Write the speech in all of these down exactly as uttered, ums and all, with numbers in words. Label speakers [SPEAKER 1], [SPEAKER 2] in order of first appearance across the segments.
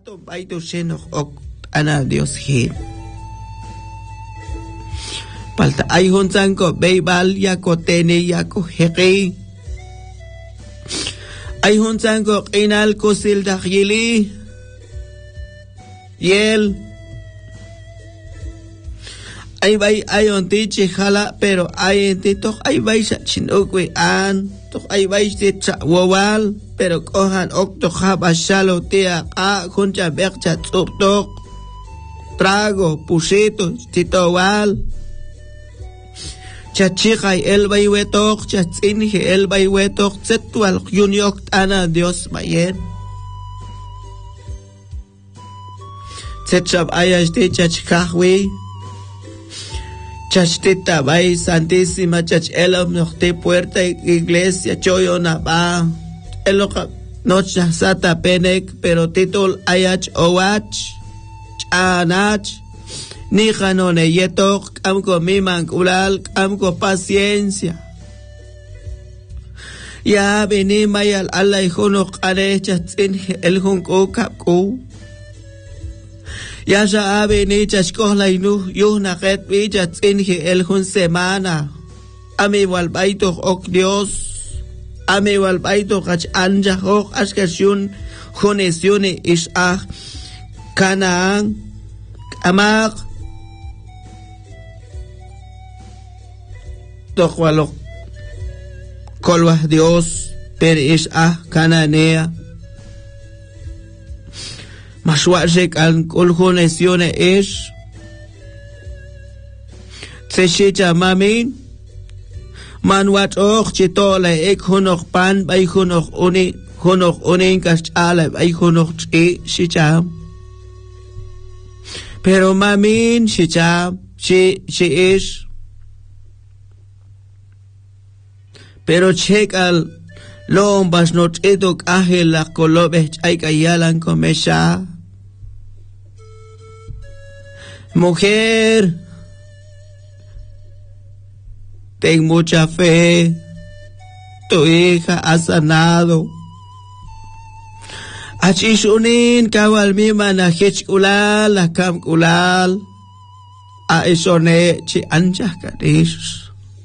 [SPEAKER 1] to baito sheno ok ana Dios hin. Palta ay hunsan ko beibal ya ko tene ya ko heki. Ay hunsan ko inal ko silda yili. Yel. Ay bay ayon tiche jala pero ay entitok ay bay sa chinokwe an. Tok ay bay sa wawal pero kohan ok to haba shalo tia ka kuncha bekcha tsuktok. Trago, pusito, titowal. Chachikay el baywetok, chatsinhi el baywetok, tsetwal yunyok ana Dios mayen. Tsetchab ayashti chachkahwi. Chachtita bay santísima chach elom nokte puerta iglesia choyo na ba. Eloka nocha sata penek pero titol ayach owach. Anach ni janone yetok amko miman kulal amko paciencia ya beni mayal Allah honok are chatsin el honko kapku ya ja beni chashko lainu yuhna qet bi chatsin el hun semana ami wal baito ok Dios ami wal baito qach anja hok ashkashun honesione ish ah Kanaan, amak, tokwalok, kolwah Dios, per is ah kananea. Maswajek al kulhunesione is. Tseshicha mamin. Manwat och chitole ek hunok pan bay hunok uni hunok unin kashale bay hunok chi shicham. Pero mamin shicham shi shi is. Pero check al lombas not edok ahel la kolobe ay kayalan komesha. Mujer, ten mucha fe, tu hija ha sanado. Achishunin kawal mima na hech ulal, la kam ulal, a isone chi anjah kadish.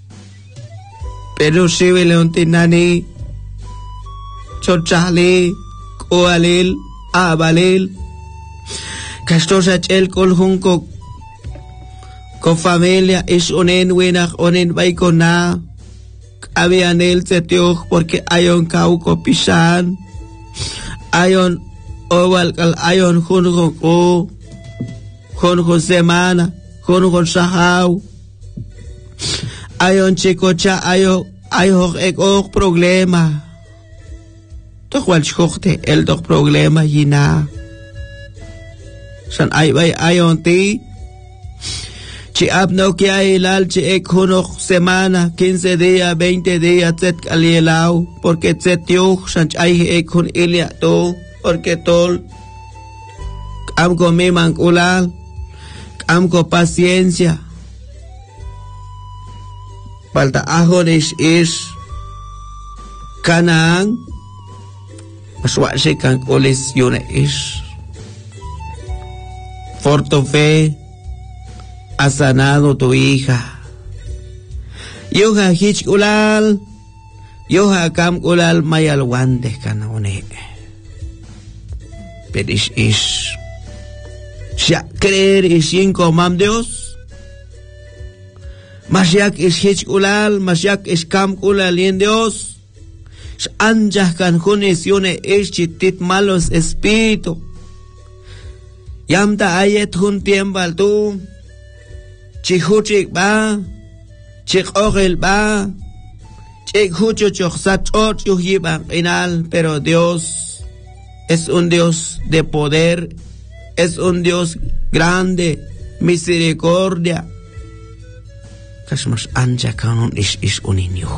[SPEAKER 1] Pero si leontinani, chochali, koalil, abalil, kastosa chel kolhunko, ko familia is unen winach unen baiko na, abianel setioj porque ayon kauko pisan, ayon owal kal ayon hunko ko, hunko semana, hunko sahaw, ayon chikocha ayo ayo ek ok problema. Toch wel schochte el toch problema yina. San ay bay ayon ti. Chi abno ki ay ilal chi ek hunok semana, quince días, veinte días, tset kalielaw, porque tset yuch, san ay ek hun ilia to, porque tol, am ko mimang ulal, am ko paciencia. Palta ahon is is, kanang, maswasi kang ulis yun is. Forto fe, ha sanado tu hija. Yoha hich ulal, yoha kam ulal mayal wande kanone. Pero is, ya creer is cinco mam Dios. Masyak is hich ulal, masyak is kam ulal en Dios. Anjah kan junesione is chitit malos espíritu. Yamta ayet hun tiembal tu. Chihuchik ba, chik ogel ba, chik hucho choksat ot yuhibang inal, pero Dios es un Dios de poder, es un Dios grande, misericordia. Kasmas anja kanon is is uninyo.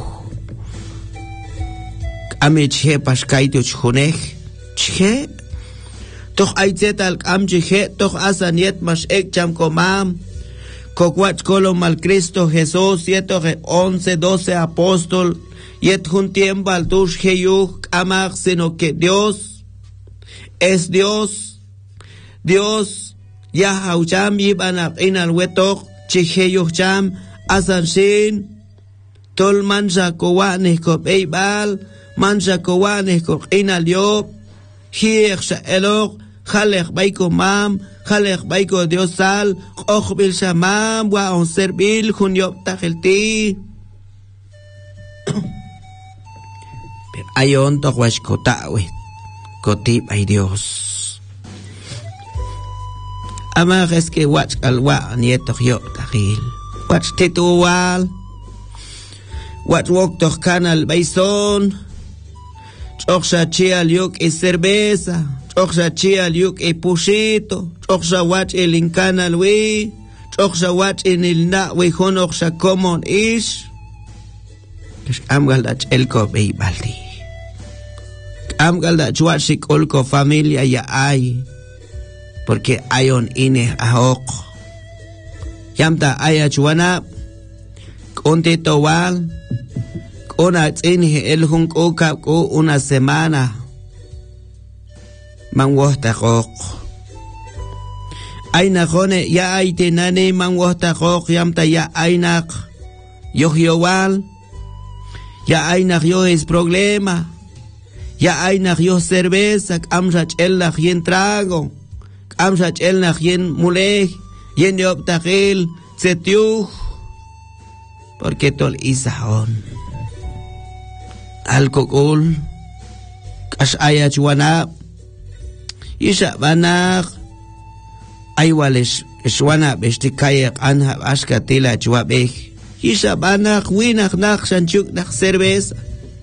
[SPEAKER 1] Ame che paskaito chunech, che, toch aitzetal am che, toch asaniet mas ek cham komam. Coquach colom al Cristo Jesús, siete, once, doce apóstol, yet un tiempo al tush heyuk amar, sino que Dios es Dios, Dios ya haucham yibanak inal wetok chiheyucham asanshin tol mancha kowanes ko beibal mancha kowanes ko inal yob hiyersha elok Jalech baiko mam, jalech baiko Dios sal, och bil shamam, wa on servil, jun yop tajelti. Pero ayon to wash kotawe, kotip ay Dios. Amag es que watch alwa nieto yop tajil. Watch titual, watch wok toch canal baison, choksha chial yuk y cerveza. Choksha chial yuk e pushito, choksha watch el incanal we, choksha watch en el na we honoksha common ish. Amgal dach elko be baldi. Amgal dach watch olko familia ya ay, porque ayon ine ahok. Yamta aya chuana, konte towal, kona tzini el hunk oka ko una semana. Man wohta kok Aina kone ya aite nane man wohta kok Yamta ya ainak Yoh yowal Ya ainak yo es problema Ya ainak yo cerveza Kamsach elnak yen trago Kamsach elnak yen mulej Yen yoptakil Zetiuj Porque tol isahon Alcohol Kash ayach wanap Isha banak aywalish shwana bestikayak anha ashkatila chwabeh Isha banak winak nak shanchuk nak cerveza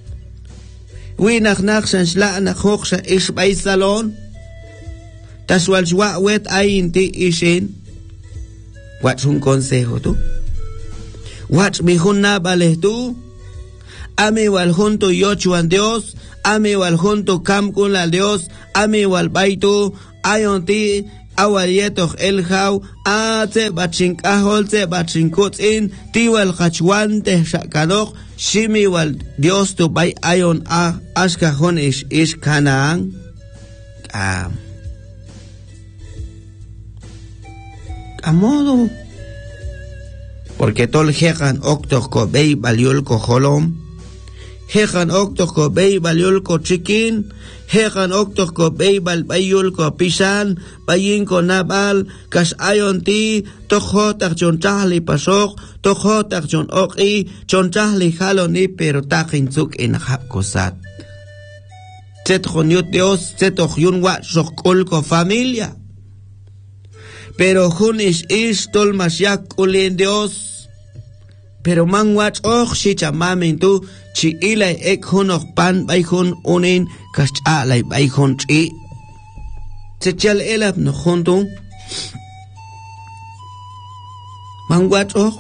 [SPEAKER 1] winak nak shanshla nak hoksha ish bay salon taswal chwa wet ayinti ishin watch un consejo tu watch mi hunna baleh tu ame wal junto yochuan Dios ame wal junto kam kun la Dios ame wal baito ayonti awalietok el hau ate bachin kaholte bachin kutin tiwal khachwante shakanok shimi wal Dios to bay ayon a ashka honish ish kanang am amodo porque tol jekan oktok ko bay baliol ko holom Hekan oktok ko bay balyol ko chikin, hekan oktok ko bay bal bayul ko pisan, bayin ko nabal, kas ayon ti, tokhotak chon chahli pasok, tokhotak chon oki, chon chahli haloni pero takin tsuk inahap ko sat. Zetchon yut Dios, zetch yun wat shokol ko familia. Pero hun ish ish tol masyak ulin Dios. Pero man watch och si chamamin tu chi ilay ek hunok pan bay hun unin kas alay bay hun chi chechal elap no junto man watch och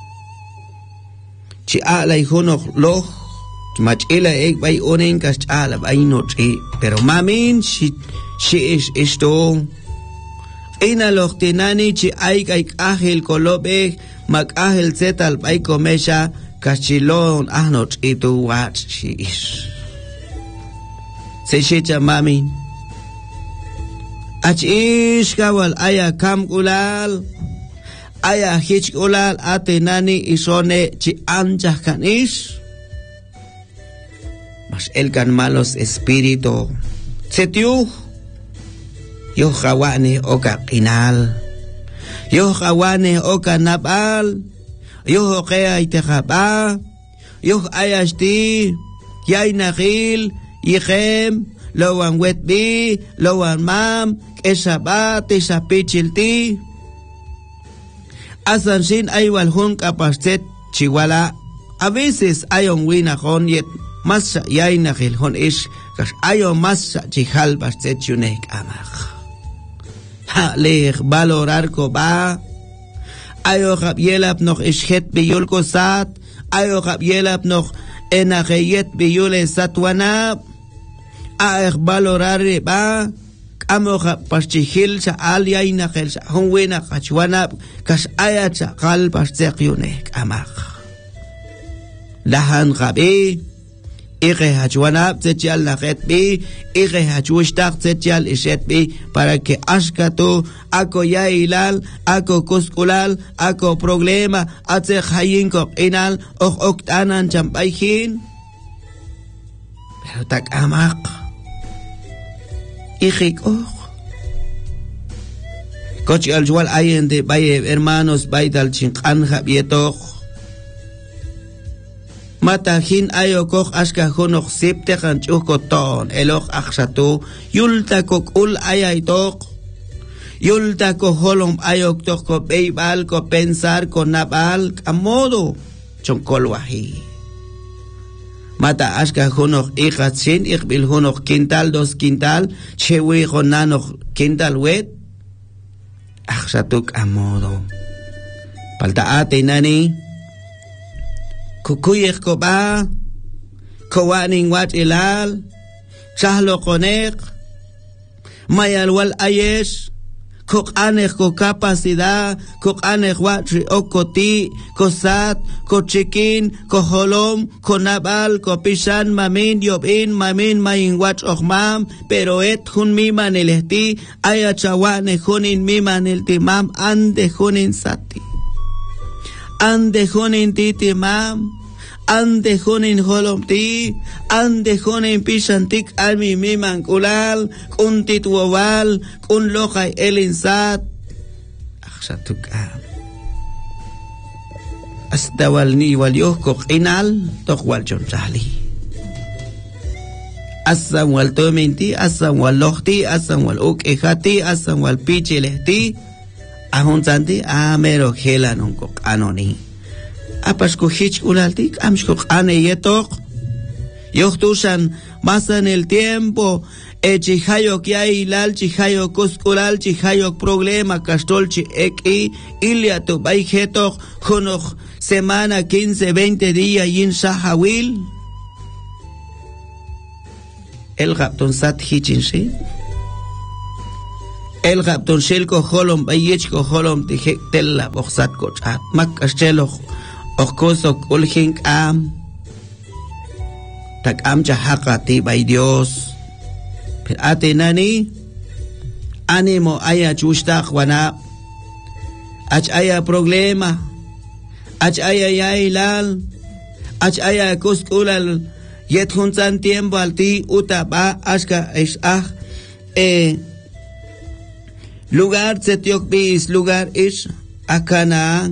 [SPEAKER 1] chi alay hunok loh mach ilay ek bay unin kas alay bay no chi pero mamin si si is isto ina loh tinani chi ay kay ahil kolobe mag ahel zetal bay komesha kachilon ahnot itu watch she is se shecha mamin ach ish kawal aya kam ulal aya hich ulal ate nani isone chi anjah kan ish mas el kan malos espíritu setiu yo hawane oka kinal Yo kawane oka nabal, yo kaya itekaba, yo ayashti, yay nakil, yichem, lowan wetbi, lowan mam, kesaba, tisapichilti. Asansin ay walhun kapastet chiwala, a veces ayon winakon yet, masa yay nakil hon ish, kas ayon masa chihal pastet yunek amak. Lech valorar ko ba ayo gabielap nog ishet biyul ko sat ayo gabielap nog enageyet biyul satwana ayo valorar ba amo paschihil sa alia inagel sa hongwena kachwana kas ayat sa kal pastekyune amak lahan gabi Ige hachuanab tzechial najetbi, ige hachuishtak tzechial ishetbi, para que ashkatu, ako yailal, ako kuskulal, ako problema, atze hayinko inal, ok oktanan champayhin. Pero tak amak, ige ok. Kochi aljual ayende baye hermanos baydal chinkan jabietoch. Matahin ayokok ashka honok sipte kanchuko ton elok akshatu yulta kok ul ayaitok yulta ko holom ayok tok ko beibal ko pensar ko nabal kamodo chonkol wahi. Mata ashka honok ikatsin ikbil honok kintal dos kintal chewi honanok kintal wet akshatuk amodo. Palta ate nani kukuyek ko ba kawaning wat ilal sahlo konek mayalwal ayesh kok anek ko kapasidad kok anek wat okoti ko sat ko chikin ko holom ko nabal ko pisan mamin yobin mamin mayin wat okmam pero et hun miman elehti aya chawane hunin miman el timam ande hunin sati ande honin titi mam, ande honin holom ti, ande honin pishantik almi miman kulal, kun tituwal, kun lokay elinsat. Aksatuk am. Asdawal ni walyoh kok inal, tok wal chonchali. Asam wal tominti, asam wal lohti, asam wal uk ehati, asam wal pichilehti, ahun santi amero hela nungkok anoni apas ko hich ulaltik amshkok ane yetok yohtusan masan el tiempo e chihayok ya ilal chihayok kuskulal chihayok problema kastolchi eki ilia tu baijetok honok semana quince veinte días yin sahawil el gapton sat hichinshi el gapton shilko holom bayechko holom tihek tella boxat kochat makashelo okoso kulhink am tak am jahakati bay Dios pero ate nani animo aya chustak wana ach aya problema ach aya yailal ach aya kuskulal yet hunsan tiempo alti utaba ashka ish ah eh lugar setiok bis lugar ish akana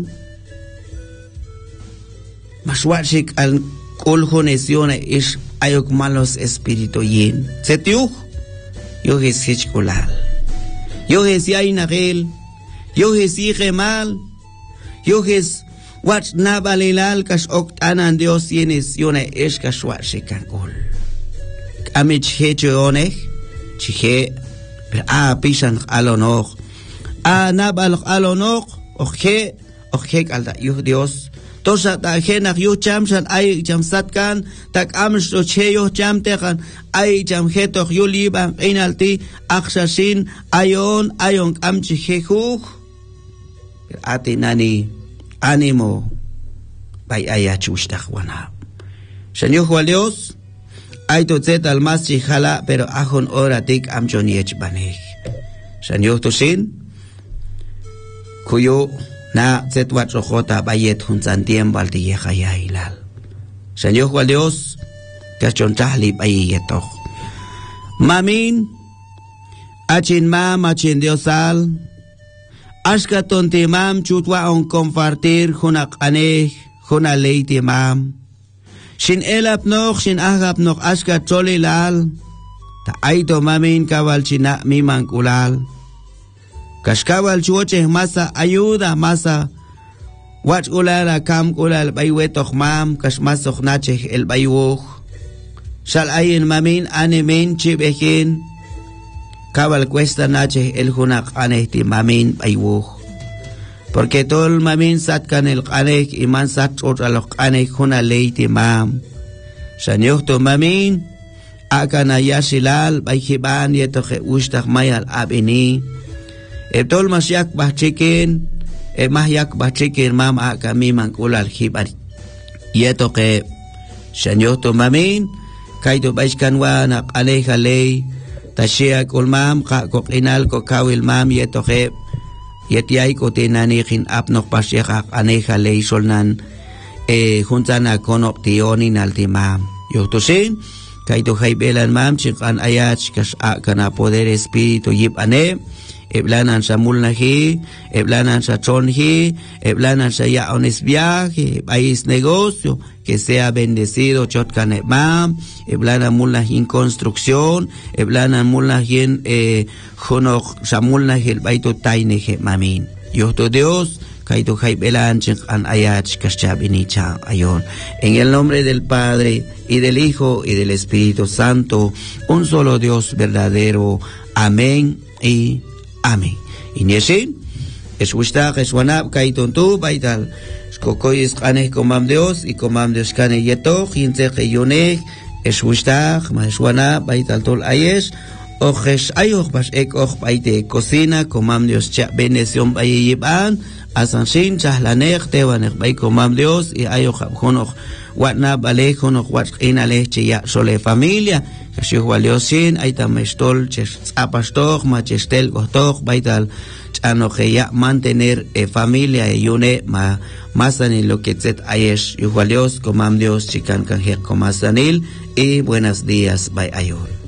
[SPEAKER 1] maswachik al kulhonesione ish ayok malos espíritu yin setiuk yo ges hichkulal yo ges yainagel yo ges mal yo ges wat nabalilal kash oktanan Dios yenes yone ish kashwachikan kul amich hechooneh chihe pero a pisan alonok a nabalok alonok oje oje kalda yu Dios tosa ta henak yu chamsan ay jamsatkan tak amsh oche yu chamtekan ay jamhetok yu liban inalti akshasin ayon ayon amchi hekuk ati nani animo bay ayachushtak wana Señor Juan Dios ay to zet al mas chijala pero ajon oratik amjon yech banej Señor tusin kuyo na zet wat rojota bayet hunsan tiempo al tiyeja ya hilal Señor Juan Dios kachon tahli bayetok mamin achin mam achin diosal ashka tonti mam chutwa on compartir junak anej juna leiti mam Shin elap noch, shin agap noch ashka cholilal, ta aito mamin kawal china miman kulal. Kashkawal chuoche masa ayuda masa, wach ulala kam kulal baywetoch mam, kashmasoch nachech el baywuch. Shal ayin mamin animin chibehin, kawal cuesta nachech el hunak anehti mamin baywuch. Porque todo el mamin satkan el qanek iman sat otra los qanek huna leiti mam. Señor to mamin akana yashilal bayhiban yetoje ustak mayal abini. E tol masyak bahchikin e mahyak bahchikin mam akami man kulal hibar. Yetoje Señor to mamin kaito baishkanwa na aleja ley tashia kulmam ka kokinal ko kawil mam yetoje yetiay ko tinanihin apnok pasya aneja ley solnan eh juntana konok tionin altimam yotosin kaito jaibelan mam chikan ayach kas kana poder espíritu yip ane eblanan sa mulnahi, eblanan sa chonhi, eblanan sa yaones viaje, país negocio, que sea bendecido chotkanebam, eblanan mulnahi en construcción, eblanan mulnahi en eh, jonok sa mulnahi el baito taineje mamin. Yoto Dios, kaito jaibelan chikan ayach kaschabinicha ayon. En el nombre del Padre, y del Hijo, y del Espíritu Santo, un solo Dios verdadero. Amén y amén. Iniesin, es wishtag, es wanab, kaiton tu, baital. Skokoy es kane komam Dios, y komam Dios kane yetok, yinte que yonek, es wishtag, ma es wanab, baital tol ayes, ojes ayoch bas ek och baite cocina, komam Dios cha bendición baye yiban, asansin chahlanek, tewanek bay komam Dios, y ayoch abjonoch, watnab alejonoch, wat inaleche ya sole familia, Kasih waliosin aita mestol ches apastok machestel gotok baital chano que ya mantener eh, familia e yune ma masanil lo que zet ayesh yuwalios comam Dios chican canjer comasanil y buenos días by ayol.